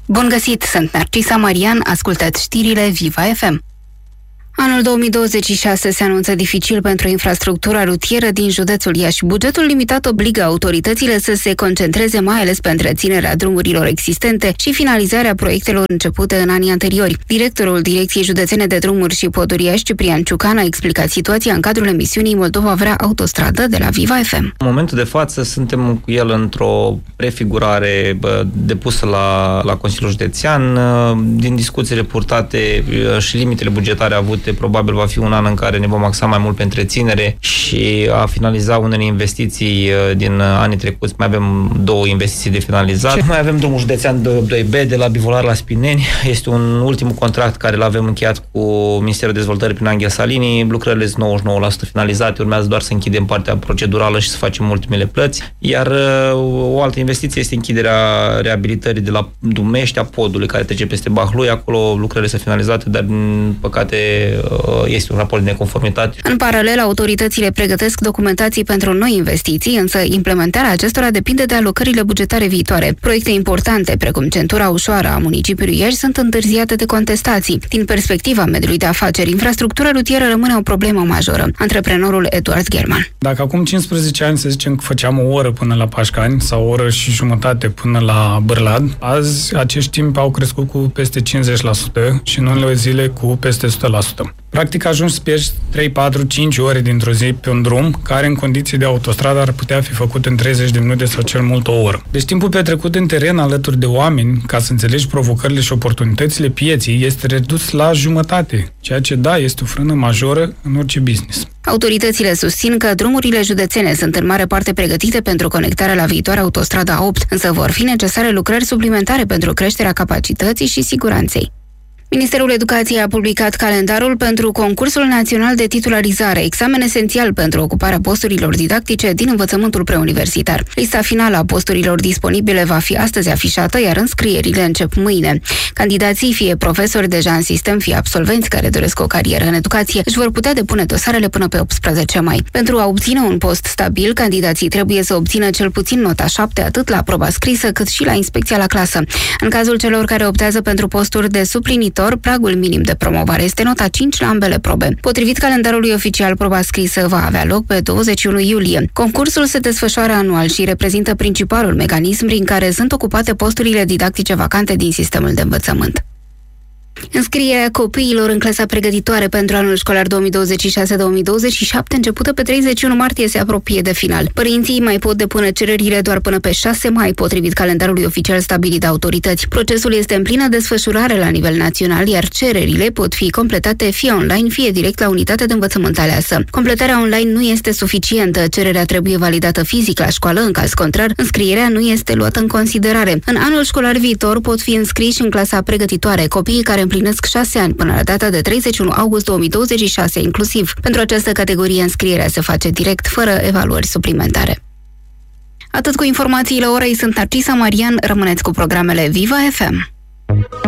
Bun găsit, sunt Narcisa Marian, ascultați știrile Viva FM. Anul 2026 se anunță dificil pentru infrastructura rutieră din județul Iași. Bugetul limitat obligă autoritățile să se concentreze mai ales pe întreținerea drumurilor existente și finalizarea proiectelor începute în anii anteriori. Directorul Direcției Județene de Drumuri și Poduri Iași, Ciprian Ciucan, a explicat situația în cadrul emisiunii Moldova vrea autostradă de la Viva FM. În momentul de față suntem cu el într-o prefigurare depusă la Consiliul Județean. Din discuțiile purtate și limitele bugetare avute, probabil va fi un an în care ne vom axa mai mult pe întreținere și a finaliza unele investiții din anii trecuți. Mai avem 2 investiții de finalizat. Mai avem drumul județean 2B de la Bivolar la Spineni. Este un ultim contract care l-avem încheiat cu Ministerul Dezvoltării prin Anghel Salini. Lucrările sunt 99% finalizate. Urmează doar să închidem partea procedurală și să facem ultimele plăți. Iar o altă investiție este închiderea reabilitării de la Dumești a podului care trece peste Bahlui. Acolo lucrările sunt finalizate, dar din păcate este un raport de neconformitate. În paralel, autoritățile pregătesc documentații pentru noi investiții, însă implementarea acestora depinde de alocările bugetare viitoare. Proiecte importante, precum centura ușoară a municipiului Iași, sunt întârziate de contestații. Din perspectiva mediului de afaceri, infrastructura rutieră rămâne o problemă majoră. Antreprenorul Eduard German. Dacă acum 15 ani, să zicem că făceam o oră până la Pașcani sau o oră și jumătate până la Bârlad, azi acești timpi au crescut cu peste 50% și în unele zile cu peste 100%. Practic ajungi să pierzi 3, 4, 5 ore dintr-o zi pe un drum, care în condiții de autostradă ar putea fi făcut în 30 de minute sau cel mult o oră. Deci timpul petrecut în teren alături de oameni, ca să înțelegi provocările și oportunitățile pieții, este redus la jumătate, ceea ce, da, este o frână majoră în orice business. Autoritățile susțin că drumurile județene sunt în mare parte pregătite pentru conectarea la viitoarea autostrada A8, însă vor fi necesare lucrări suplimentare pentru creșterea capacității și siguranței. Ministerul Educației a publicat calendarul pentru concursul național de titularizare, examen esențial pentru ocuparea posturilor didactice din învățământul preuniversitar. Lista finală a posturilor disponibile va fi astăzi afișată, iar înscrierile încep mâine. Candidații, fie profesori deja în sistem, fie absolvenți care doresc o carieră în educație, își vor putea depune dosarele până pe 18 mai. Pentru a obține un post stabil, candidații trebuie să obțină cel puțin nota 7, atât la proba scrisă, cât și la inspecția la clasă. În cazul celor care optează pentru posturi de suplinitor, pragul minim de promovare este nota 5 la ambele probe. Potrivit calendarului oficial, proba scrisă va avea loc pe 21 iulie. Concursul se desfășoară anual și reprezintă principalul mecanism prin care sunt ocupate posturile didactice vacante din sistemul de învățământ. Înscrierea copiilor în clasa pregătitoare pentru anul școlar 2026-2027, începută pe 31 martie, se apropie de final. Părinții mai pot depune cererile doar până pe 6 mai, potrivit calendarului oficial stabilit de autorități. Procesul este în plină desfășurare la nivel național, iar cererile pot fi completate fie online, fie direct la unitatea de învățământ aleasă. Completarea online nu este suficientă, cererea trebuie validată fizic la școală, în caz contrar, înscrierea nu este luată în considerare. În anul școlar viitor pot fi înscriși în clasa pregătitoare copiii care împlinesc 6 ani până la data de 31 august 2026 inclusiv. Pentru această categorie înscrierea se face direct, fără evaluări suplimentare. Atât cu informațiile orei, sunt Narcisa Marian, rămâneți cu programele Viva FM.